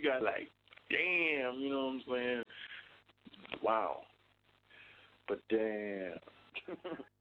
got like, damn, you know what I'm saying? Wow. But damn.